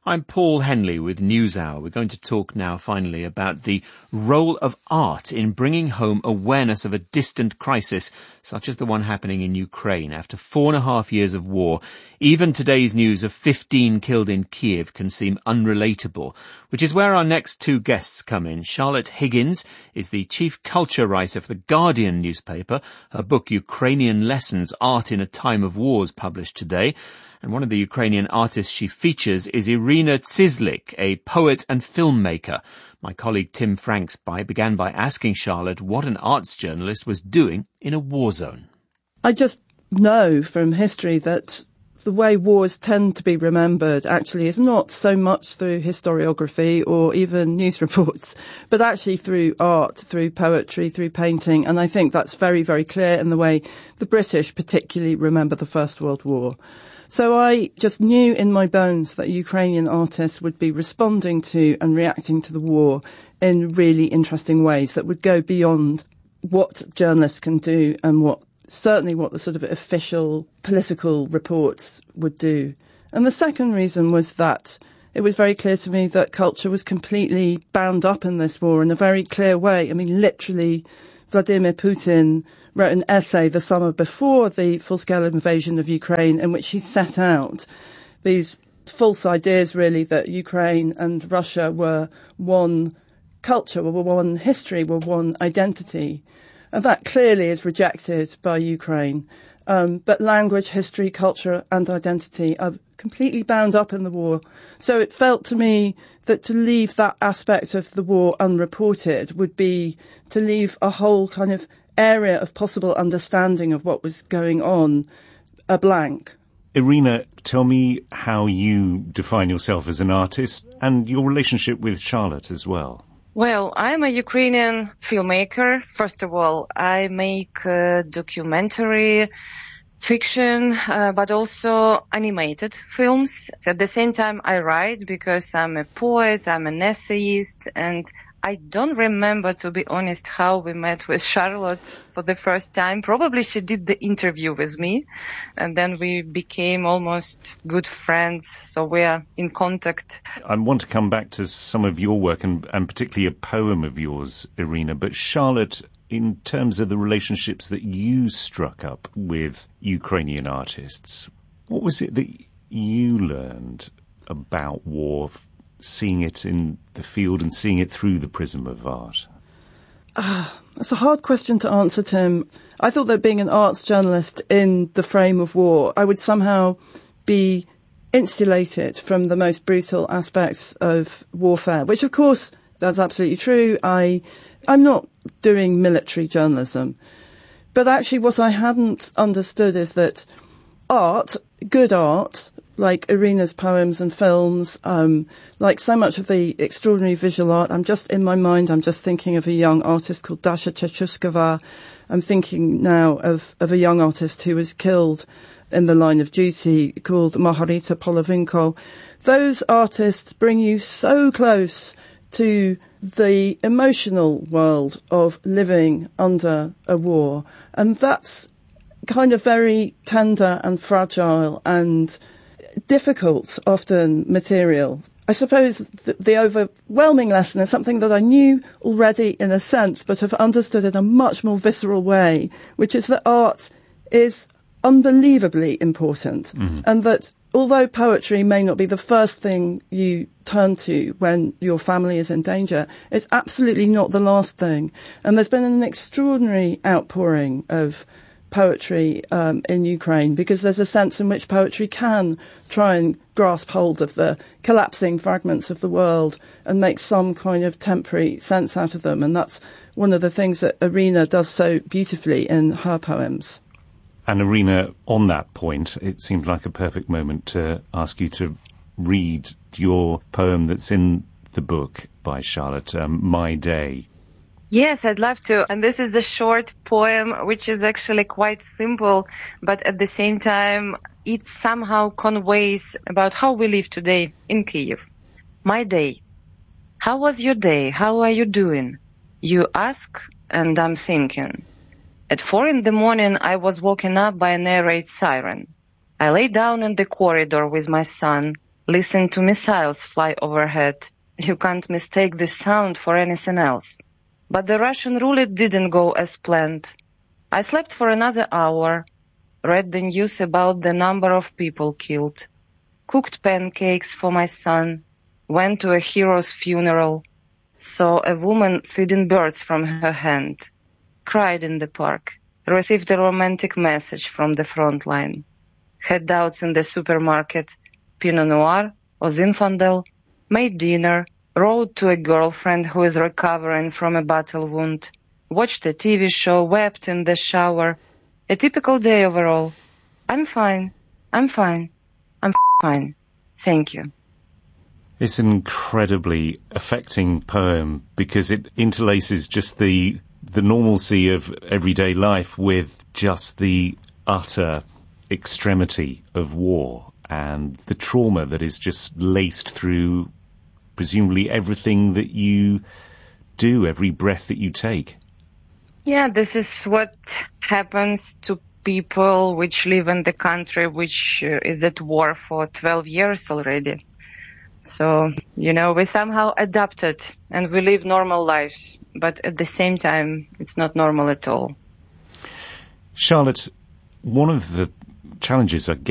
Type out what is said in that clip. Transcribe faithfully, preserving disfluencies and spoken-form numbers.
I'm Paul Henley with NewsHour. We're going to talk now finally about the role of art in bringing home awareness of a distant crisis, such as the one happening in Ukraine. After four and a half years of war, even today's news of fifteen killed in Kiev can seem unrelatable, which is where our next two guests come in. Charlotte Higgins is the chief culture writer for The Guardian newspaper. Her book, Ukrainian Lessons, Art in a Time of War, is published today. And one of the Ukrainian artists she features is Irina Tsislik, a poet and filmmaker. My colleague Tim Franks by began by asking Charlotte what an arts journalist was doing in a war zone. I just know from history that the way wars tend to be remembered actually is not so much through historiography or even news reports, but actually through art, through poetry, through painting. And I think that's very, very clear in the way the British particularly remember the First World War. So I just knew in my bones that Ukrainian artists would be responding to and reacting to the war in really interesting ways that would go beyond what journalists can do and what certainly what the sort of official political reports would do. And the second reason was that it was very clear to me that culture was completely bound up in this war in a very clear way. I mean, literally, Vladimir Putin wrote an essay the summer before the full-scale invasion of Ukraine in which he set out these false ideas, really, that Ukraine and Russia were one culture, were one history, were one identity. And that clearly is rejected by Ukraine. Um, but language, history, culture and identity are completely bound up in the war. So it felt to me that to leave that aspect of the war unreported would be to leave a whole kind of area of possible understanding of what was going on a blank. Irina, tell me how you define yourself as an artist and your relationship with Charlotte as well. Well, I'm a Ukrainian filmmaker. First of all, I make uh, documentary fiction, uh, but also animated films. At the same time, I write because I'm a poet, I'm an essayist, and I don't remember, to be honest, how we met with Charlotte for the first time. Probably she did the interview with me, and then we became almost good friends, so we are in contact. I want to come back to some of your work, and, and particularly a poem of yours, Irina. But Charlotte, in terms of the relationships that you struck up with Ukrainian artists, what was it that you learned about war, seeing it in the field and seeing it through the prism of art? Ah, that's a hard question to answer, Tim. I thought that being an arts journalist in the frame of war, I would somehow be insulated from the most brutal aspects of warfare, which of course, that's absolutely true. I, I'm not doing military journalism. But actually what I hadn't understood is that art, good art, like Irina's poems and films, um, like so much of the extraordinary visual art. I'm just, in my mind, I'm just thinking of a young artist called Dasha Chechuskova. I'm thinking now of, of a young artist who was killed in the line of duty called Margarita Polovinko. Those artists bring you so close to the emotional world of living under a war. And that's kind of very tender and fragile and difficult, often, material. I suppose the, the overwhelming lesson is something that I knew already in a sense, but have understood in a much more visceral way, which is that art is unbelievably important. Mm-hmm. And that although poetry may not be the first thing you turn to when your family is in danger, it's absolutely not the last thing. And there's been an extraordinary outpouring of poetry um, in Ukraine, because there's a sense in which poetry can try and grasp hold of the collapsing fragments of the world and make some kind of temporary sense out of them. And that's one of the things that Irina does so beautifully in her poems. And Irina, on that point, it seems like a perfect moment to ask you to read your poem that's in the book by Charlotte, um, My Day. Yes, I'd love to. And this is a short poem, which is actually quite simple, but at the same time, it somehow conveys about how we live today in Kyiv. My day. How was your day? How are you doing? You ask, and I'm thinking. At four in the morning, I was woken up by an air raid siren. I lay down in the corridor with my son, Listen to missiles fly overhead. You can't mistake this sound for anything else. But the Russian roulette didn't go as planned. I slept for another hour, read the news about the number of people killed, cooked pancakes for my son, went to a hero's funeral, saw a woman feeding birds from her hand, cried in the park, received a romantic message from the front line, had doubts in the supermarket, Pinot Noir or Zinfandel, made dinner, wrote to a girlfriend who is recovering from a battle wound, watched a T V show, wept in the shower. A typical day overall. I'm fine. I'm fine. I'm fine. Thank you. It's an incredibly affecting poem because it interlaces just the the normalcy of everyday life with just the utter extremity of war and the trauma that is just laced through presumably everything that you do, every breath that you take. Yeah, this is what happens to people which live in the country which uh, is at war for twelve years already. So, you know, we somehow adapted and we live normal lives, but at the same time, it's not normal at all. Charlotte, one of the challenges, I guess,